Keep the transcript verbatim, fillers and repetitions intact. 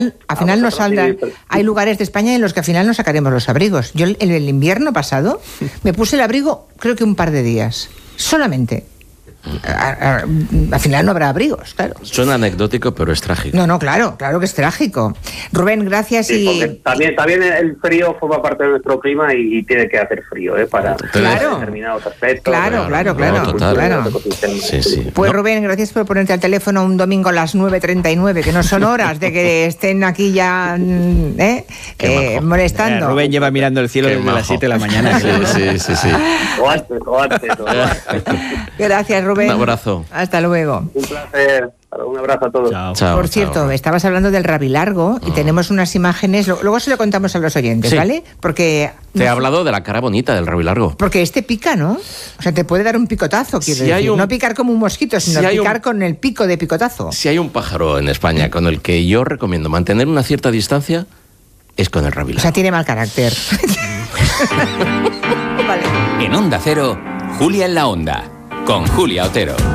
Al final no saldrán. Hay lugares de España en los que al final no sacaremos los abrigos. Yo en el invierno pasado me puse el abrigo creo que un par de días. Solamente. Al final no habrá abrigos, claro. Suena anecdótico, pero es trágico. No, no, claro, claro que es trágico. Rubén, gracias. Sí, y también, también el frío forma parte de nuestro clima y, y tiene que hacer frío, ¿eh? Para, claro. para determinados aspectos. Claro, claro, claro. No, total. claro. Sí, sí. Pues no. Rubén, gracias por ponerte al teléfono un domingo a las nueve treinta y nueve, que no son horas de que estén aquí ya ¿eh? Eh, molestando. Eh, Rubén lleva mirando el cielo Qué desde majo. las siete de la mañana. Sí, sí, sí, sí. O antes, o antes. O antes. Gracias, Rubén. Un abrazo. Hasta luego. Un placer. Un abrazo a todos. Chao. Chao, Por chao. cierto, estabas hablando del Rabilargo y tenemos unas imágenes, lo- luego se lo contamos a los oyentes, Sí. ¿vale? Porque Te he hablado de la cara bonita del rabilargo. porque este pica, ¿no? O sea, te puede dar un picotazo, quiero Si decir. hay un- No picar como un mosquito, sino si hay un- picar con el pico de picotazo. Si hay un pájaro en España con el que yo recomiendo mantener una cierta distancia, es con el O rabilargo. sea, tiene mal carácter. Vale. En Onda Cero, Julia en la Onda, con Julia Otero.